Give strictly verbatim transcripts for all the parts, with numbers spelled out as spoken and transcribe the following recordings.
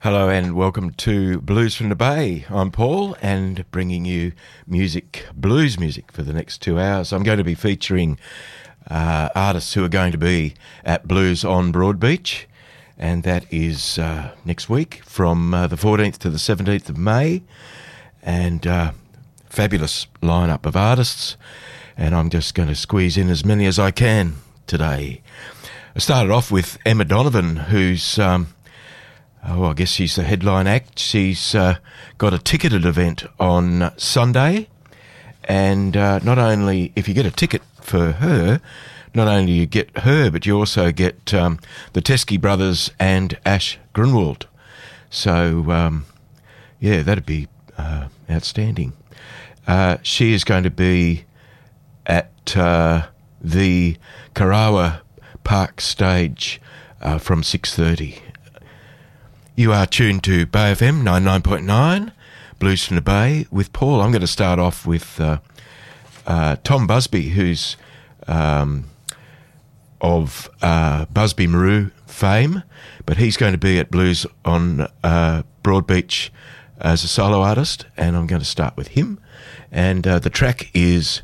Hello and welcome to Blues from the Bay. I'm Paul and bringing you music, blues music for the next two hours. I'm going to be featuring uh, artists who are going to be at Blues on Broadbeach, and that is uh, next week from uh, the fourteenth to the seventeenth of May, and uh, fabulous lineup of artists, and I'm just going to squeeze in as many as I can today. I started off with Emma Donovan, who's... Um, Oh, I guess she's the headline act. She's uh, got a ticketed event on Sunday, and uh, not only, if you get a ticket for her, not only you get her, but you also get um, the Teskey brothers and Ash Grunwald. So, um, yeah, that'd be uh, outstanding. Uh, she is going to be at uh, the Karawa Park stage uh, from six thirty. You are tuned to Bay F M ninety-nine point nine, Blues from the Bay, with Paul. I'm going to start off with uh, uh, Tom Busby, who's um, of uh, Busby Maru fame, but he's going to be at Blues on uh, Broadbeach as a solo artist, and I'm going to start with him. And uh, the track is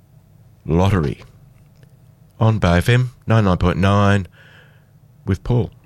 Lottery on Bay F M ninety-nine point nine with Paul.